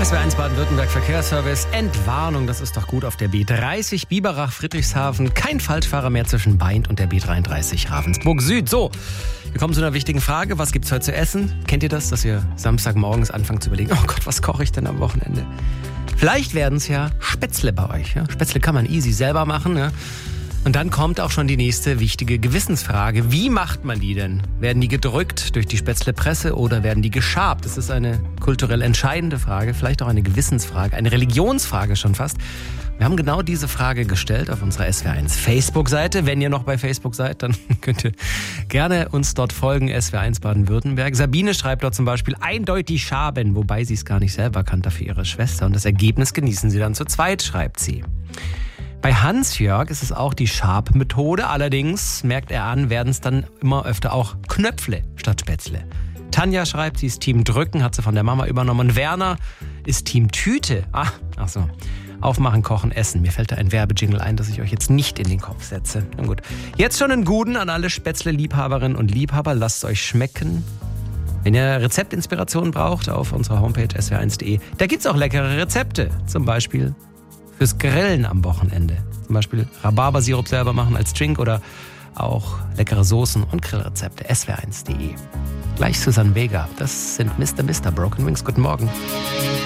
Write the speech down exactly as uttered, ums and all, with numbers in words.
S W R eins Baden-Württemberg Verkehrsservice. Entwarnung, das ist doch gut auf der B dreißig Biberach, Friedrichshafen. Kein Falschfahrer mehr zwischen Beint und der B dreiunddreißig Ravensburg Süd. So, wir kommen zu einer wichtigen Frage. Was gibt's heute zu essen? Kennt ihr das, dass ihr Samstagmorgens anfangt zu überlegen, oh Gott, was koche ich denn am Wochenende? Vielleicht werden es ja Spätzle bei euch. Ja? Spätzle kann man easy selber machen. Ja? Und dann kommt auch schon die nächste wichtige Gewissensfrage. Wie macht man die denn? Werden die gedrückt durch die Spätzlepresse oder werden die geschabt? Das ist eine kulturell entscheidende Frage, vielleicht auch eine Gewissensfrage, eine Religionsfrage schon fast. Wir haben genau diese Frage gestellt auf unserer S W R eins Facebook-Seite. Wenn ihr noch bei Facebook seid, dann könnt ihr gerne uns dort folgen, S W R eins Baden-Württemberg. Sabine schreibt dort zum Beispiel eindeutig Schaben, wobei sie es gar nicht selber kannte für ihre Schwester. Und das Ergebnis genießen sie dann zu zweit, schreibt sie. Bei Hans-Jörg ist es auch die Schab-Methode. Allerdings, merkt er an, werden es dann immer öfter auch Knöpfle statt Spätzle. Tanja schreibt, sie ist Team Drücken, hat sie von der Mama übernommen. Und Werner ist Team Tüte. Ah, ach so. Aufmachen, kochen, essen. Mir fällt da ein Werbejingle ein, das ich euch jetzt nicht in den Kopf setze. Na gut. Jetzt schon einen Guten an alle Spätzle-Liebhaberinnen und Liebhaber. Lasst es euch schmecken. Wenn ihr Rezeptinspirationen braucht, auf unserer Homepage S W R eins punkt de, da gibt's auch leckere Rezepte. Zum Beispiel fürs Grillen am Wochenende. Zum Beispiel Rhabarbersirup selber machen als Drink oder auch leckere Soßen und Grillrezepte. S W R eins punkt de. Gleich Susanne Vega. Das sind Mister Mister Broken Wings. Guten Morgen.